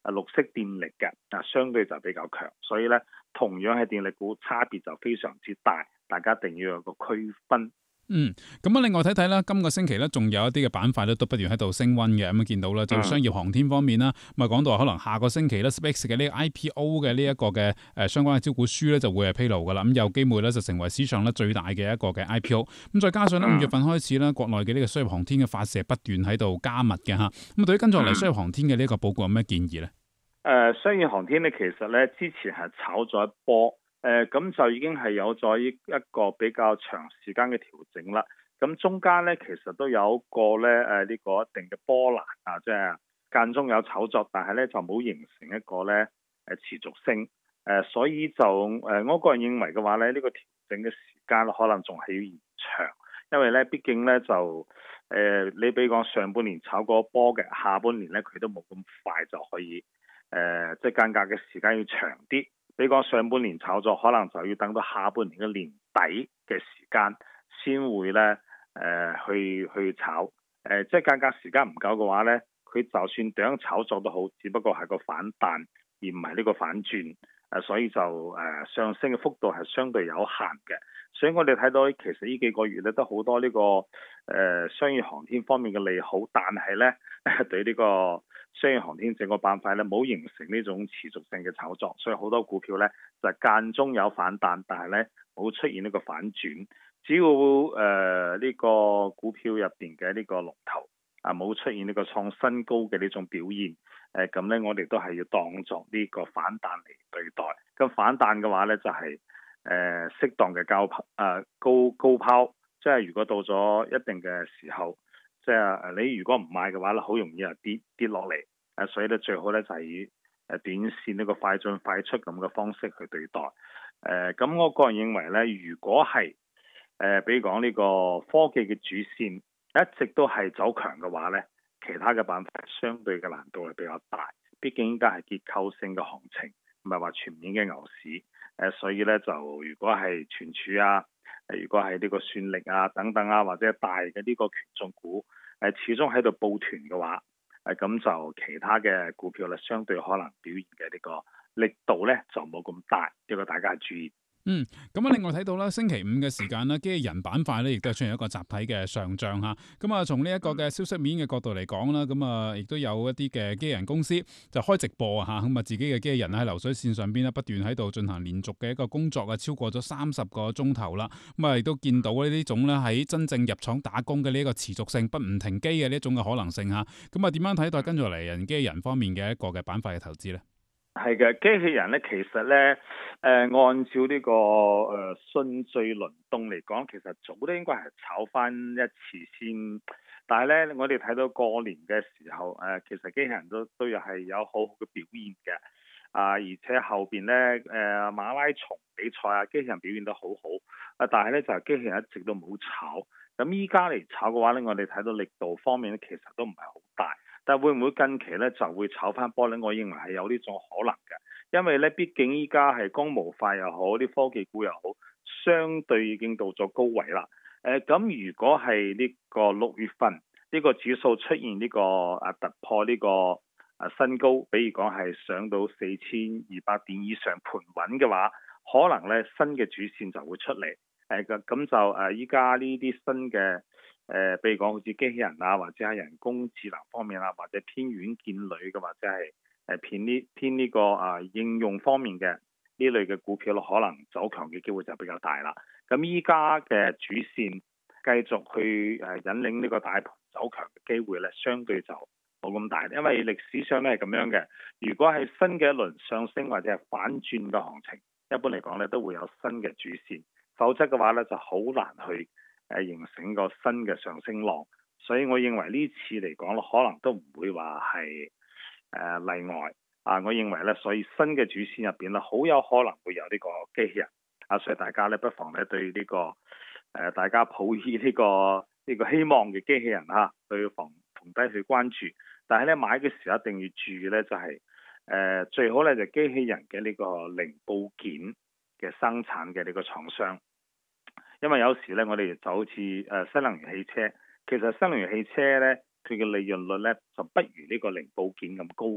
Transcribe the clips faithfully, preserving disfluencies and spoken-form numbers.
誒綠色電力嘅啊，相對就比較強，所以咧同樣係電力股差別就非常之大，大家一定要有個區分。 嗯，咁啊，另外睇睇啦，今個星期咧，仲有一啲嘅板塊咧，都不斷喺度升溫嘅。咁啊，見到啦，就商業航天方面啦，咁啊講到話可能下個星期咧，SpaceX 嘅呢個 I P O 嘅呢一個嘅誒相關嘅招股書咧，就會係披露噶啦。咁有機會咧，就成為史上咧最大嘅一個嘅 I P O。咁再加上咧，五月份開始咧，國內嘅呢個商業航天嘅發射不斷喺度加密嘅嚇。咁啊，對於跟住落嚟商業航天嘅呢一個報告有咩建議咧？ 誒，商業航天咧，其實咧之前係炒咗一波，誒咁就已經係有咗一個比較長時間嘅調整啦。咁中間咧，其實都有一個咧，誒、這、呢個一定嘅波瀾啊，即係間中有炒作，但係咧就冇形成一個咧誒持續性。誒，所以就誒我個人認為嘅話咧，呢、這個調整嘅時間可能仲係要延長，因為咧畢竟咧就誒你比如講上半年炒過波嘅，下半年咧佢都冇咁快就可以誒，即係間隔嘅時間要長啲。比如講上半年炒作，可能就要等到下半年嘅年底嘅時間先會咧。誒、呃、去去炒，誒、呃、即係間隔時間唔夠嘅話呢，佢就算點樣炒作都好，只不過係個反彈，而唔係呢個反轉，誒、呃、所以就誒、呃、上升嘅幅度係相對有限嘅。所以我哋睇到其實呢幾個月咧都好多呢、這個誒、呃、商業航天方面嘅利好，但係呢對呢個商業航天整個板塊呢冇形成呢種持續性嘅炒作，所以好多股票呢就間中有反彈，但係呢冇出現呢個反轉。只要誒呢、呃這個股票入邊嘅呢個龍頭啊冇出現呢個創新高嘅呢種表現，誒咁呢我哋都係要當作呢個反彈嚟對待。咁反彈嘅話呢，就係、是、誒、呃、適當嘅高拋啊高高拋，即係如果到咗一定嘅時候，即係你如果唔買嘅話咧，好容易啊跌跌落嚟。誒所以咧最好咧就係以誒短線呢個快進快出咁嘅方式去對待。誒、呃、咁我個人認為呢，如果係誒、呃，比如講呢個科技嘅主線一直都係走強嘅話呢，其他嘅板塊相對嘅難度係比較大。畢竟依家係結構性嘅行情，唔係話全面嘅牛市。誒、呃，所以呢，就如果係存儲啊，如果係呢個算力啊等等啊，或者大嘅呢個權重股，誒、呃、始終喺度抱團嘅話，誒、呃、咁就其他嘅股票呢，相對可能表現嘅呢個力度呢，就冇咁大，呢、這個大家注意。 嗯，咁啊，另外睇到啦，星期五嘅時間咧，機器人板塊咧，亦都係出現一個集體嘅上漲嚇。咁啊，從呢一個嘅消息面嘅角度嚟講啦，咁啊，亦都有一啲嘅機器人公司就開直播啊嚇，咁啊，自己嘅機器人喺流水線上邊咧，不斷喺度進行連續嘅一個工作啊，超過咗三十個鐘頭啦。咁啊，亦都見到呢啲種咧喺真正入廠打工嘅呢一個持續性不唔停機嘅呢一種嘅可能性嚇。咁啊，點樣睇待跟住嚟人機器人方面嘅一個嘅板塊嘅投資咧？ 係嘅，機器人咧，其實咧，誒、呃、按照呢、這個誒、呃、順序輪動嚟講，其實早都應該係炒翻一次先。但係咧，我哋睇到過年嘅時候，誒、呃、其實機器人都都又係有好好嘅表現嘅。啊、呃，而且後邊咧，誒、呃、馬拉松比賽啊，機器人表現得好好。啊，但係咧就係、是、機器人一直都冇炒。咁依家嚟炒嘅話咧，我哋睇到力度方面咧，其實都唔係好大。但會唔會近期咧就會炒翻波咧？我認為係有呢種可能嘅，因為咧畢竟依家係光模塊又好，啲科技股又好，相對已經到咗高位啦。誒、呃、咁如果係呢個六月份呢、呢個指數出現呢、呢個啊突破呢個啊新高，比如講係上到四千二百點以上盤穩嘅話，可能咧新嘅主線就會出嚟。誒咁咁就誒依家呢啲新嘅。誒、呃，譬如講好似機器人啊，或者係人工智能方面啊，或者偏軟件類嘅，或者係誒偏呢偏呢個啊應用方面嘅呢類嘅股票咯，可能走強嘅機會就比較大啦。咁依家嘅主線繼續去誒引領呢個大盤走強嘅機會咧，相對就冇咁大，因為歷史上咧係咁樣嘅。如果係新嘅一輪上升或者係反轉嘅行情，一般嚟講咧都會有新嘅主線，否則嘅話咧就好難去。誒形成個新嘅上升浪，所以我認為呢次嚟講可能都唔會話係誒例外啊！我認為咧，所以新嘅主線入邊咧，好有可能會有呢個機器人啊，所以大家咧不妨咧對呢、這個誒、呃、大家抱以呢、這個呢、這個希望嘅機器人嚇，去逢逢低去關注。但係咧買嘅時候一定要注意咧，就係、是、誒、呃、最好咧就機器人嘅呢個零部件嘅生產嘅呢個廠商。因為有時咧，我哋就好似誒新能源汽車，其實新能源汽車咧，佢嘅利潤率咧就不如呢個零部件咁高嘅。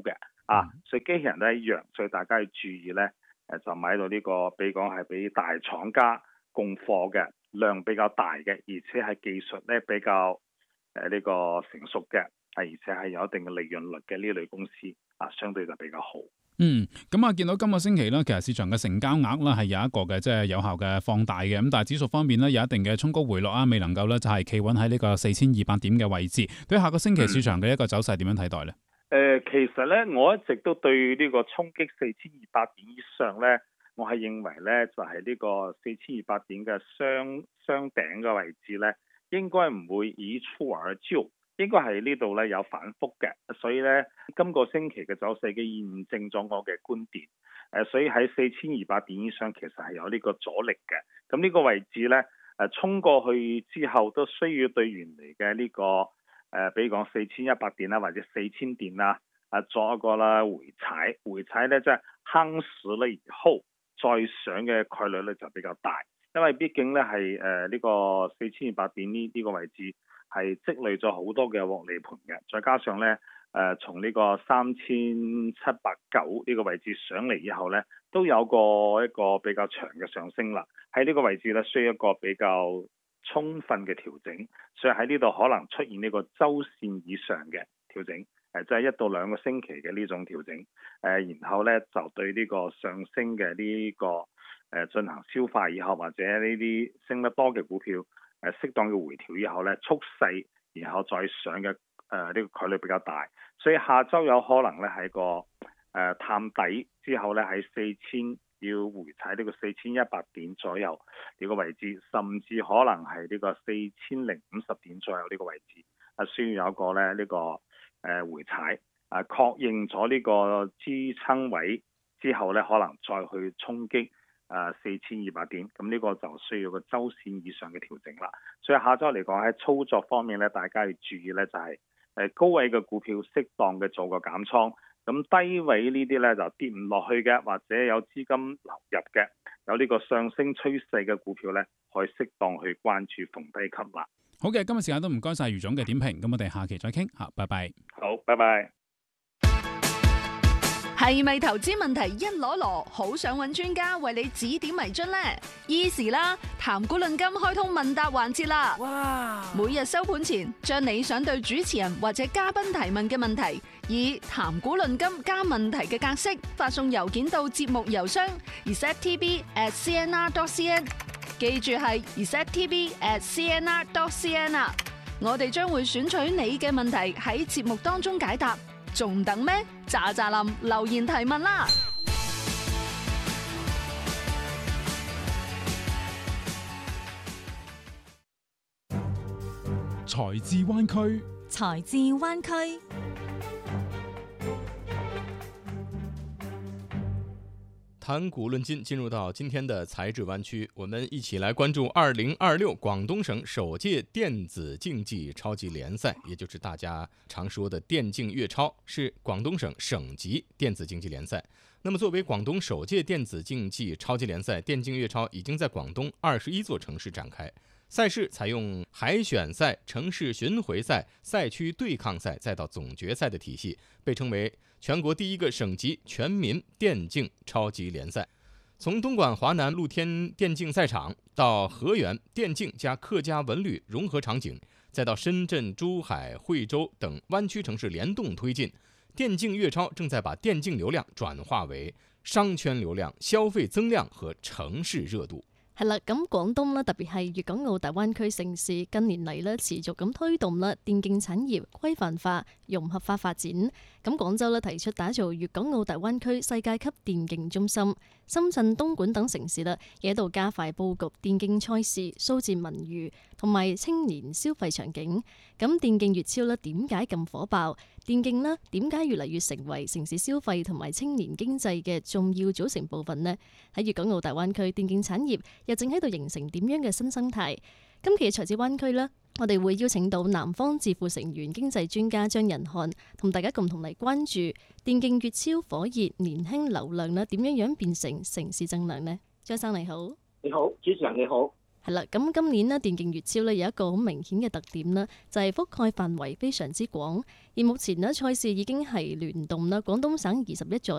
啊，所以機器人都一樣，所以大家要注意咧，誒就買到呢、這個，比如講係俾大廠家供貨嘅量比較大嘅，而且係技術咧比較誒呢個成熟嘅，係而且係有一定嘅利潤率嘅呢類公司啊，相對就比較好。 嗯，咁啊，見到今個星期咧，其實市場嘅成交額咧係有一個嘅即係有效嘅放大嘅，咁但係指數方面咧有一定嘅衝高回落啊，未能夠咧就係企穩喺呢個四千二百點嘅位置。對下個星期市場嘅一個走勢點樣睇待咧？誒、 呃，其實咧我一直都對呢個衝擊四千二百點以上咧，我係認為咧就係、是、呢個四千二百點嘅雙雙頂嘅位置咧，應該唔會一蹴而就。應該係呢度咧有反覆嘅，所以咧今個星期嘅走勢嘅驗證咗我嘅觀點。誒，所以喺四千二百點以上其實係有呢個阻力嘅。咁呢個位置咧誒衝過去之後都需要對原嚟嘅呢個誒、呃，比如講四千一百點啦，或者四千點啦，啊作一個啦回踩，回踩咧即係坑死咧以後再上嘅概率咧就比較大，因為畢竟咧係誒呢個四千二百點呢呢個位置。係積累咗好多嘅獲利盤嘅，再加上咧，誒、呃、從呢個三千七百九呢個位置上嚟以後咧，都有個一個比較長嘅上升啦。喺呢個位置咧，需要一個比較充分嘅調整，所以喺呢度可能出現呢個週線以上嘅調整，誒即係一到兩個星期嘅呢種調整，誒、呃、然後咧就對呢個上升嘅呢、這個誒、呃、進行消化以後，或者呢啲升得多嘅股票。誒適當嘅回調以後咧，蓄勢，然後再上嘅誒呢個概率比較大，所以下週有可能咧喺個誒、呃、探底之後咧喺四千要回踩呢個四千一百點左右呢個位置，甚至可能係呢個四千零五十點左右呢個位置，啊需要有一個咧呢、這個誒、呃、回踩，啊確認咗呢個支撐位之後咧，可能再去衝擊。誒四千二百點，咁呢個就需要個周線以上嘅調整啦。所以下週嚟講喺操作方面咧，大家要注意咧，就係誒高位嘅股票適當嘅做個減倉，咁低位呢啲咧就跌唔落去嘅，或者有資金流入嘅，有呢個上升趨勢嘅股票咧，可以適當去關注逢低吸納。 好嘅，今日時間都唔該晒余總嘅點評，咁我哋下期再傾嚇，拜拜。 好，拜拜。 係咪投資問題一籮籮，好想揾專家為你指點迷津呢？依時啦，談股論金開通問答環節啦！哇！每日收盤前，將你想對主持人或者嘉賓提問嘅問題，以談股論金加問題嘅格式發送郵件到節目郵箱 r s e t t v at c n r dot c n， 記住係 r s e t t v at c n r dot c n 啊！我哋將會選取你嘅問題喺節目當中解答。仲等咩？喳喳林留言提問啦！ 財智灣區， 財智灣區。 談股論金，進入到今天的財智灣區，我們一起來關注二零二六廣東省首屆電子競技超級聯賽，也就是大家常說的電競粵超，是廣東省省級電子競技聯賽。那麼作為廣東首屆電子競技超級聯賽，電競粵超已經在廣東二十一座城市展開。賽事採用海選賽、城市巡迴賽、賽區對抗賽，再到總決賽的體系，被稱為全國第一個省級全民電競超級聯賽。從東莞華南露天電競賽場到河源電競加客家文旅融合場景，再到深圳、珠海、惠州等灣區城市聯動推進，電競粵超正在把電競流量轉化為商圈流量、消費增量和城市熱度。 係啦，咁廣東咧，特別係粵港澳大灣區城市近年嚟咧，持續咁推動啦電競產業規範化、融合化發展。咁廣州咧提出打造粵港澳大灣區世界級電競中心，深圳、東莞等城市啦，亦喺度加快佈局電競賽事、數字文娛同埋青年消費場景。咁電競粵超咧點解咁火爆？電競呢點解越嚟越成為城市消費同埋青年經濟嘅重要組成部分呢？喺粵港澳大灣區電競產業又正喺度形成點樣嘅新生態？今期嘅財智灣區呢，我哋會邀請到南方智庫成員經濟專家張仁漢，同大家共同嚟關注電競粵超火熱年輕流量呢點樣樣變成城市增量呢？張生你好。 你好，主持人你好。 係啦，咁今年呢電競粵超呢有一個好明顯嘅特點啦，就係覆蓋範圍非常之廣。而目前呢賽事已經係聯動啦廣東省二十一座